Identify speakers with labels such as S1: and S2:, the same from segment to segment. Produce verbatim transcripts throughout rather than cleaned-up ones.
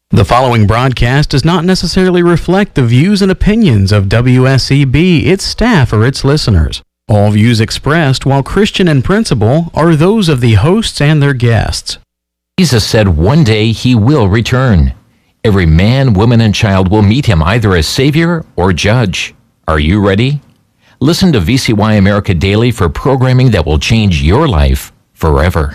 S1: The following broadcast does not necessarily reflect the views and opinions of W S E B, its staff, or its listeners. All views expressed, while Christian in principle, are those of the hosts and their guests.
S2: Jesus said one day he will return. Every man, woman, and child will meet him either as Savior or Judge. Are you ready? Listen to V C Y America Daily for programming that will change your life forever.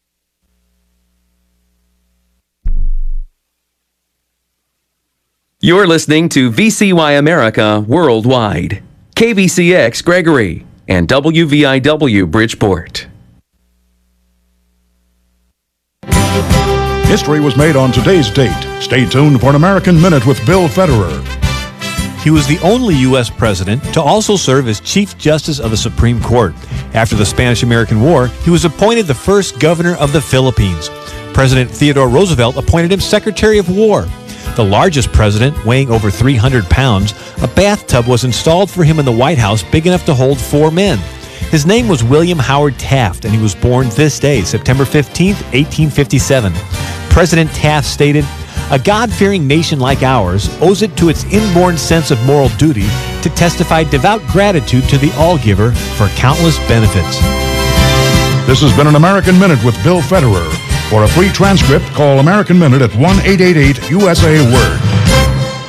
S3: You're listening to V C Y America Worldwide, K V C X Gregory, and W V I W Bridgeport.
S4: History was made on today's date. Stay tuned for an American Minute with Bill Federer.
S5: He was the only U S president to also serve as Chief Justice of the Supreme Court. After the Spanish-American War, he was appointed the first governor of the Philippines. President Theodore Roosevelt appointed him Secretary of War. The largest president, weighing over three hundred pounds, a bathtub was installed for him in the White House big enough to hold four men. His name was William Howard Taft, and he was born this day, September fifteenth, eighteen fifty-seven. President Taft stated, "A God-fearing nation like ours owes it to its inborn sense of moral duty to testify devout gratitude to the All-Giver for countless benefits."
S4: This has been an American Minute with Bill Federer. For a free transcript, call American Minute at one eight eight eight U S A Word.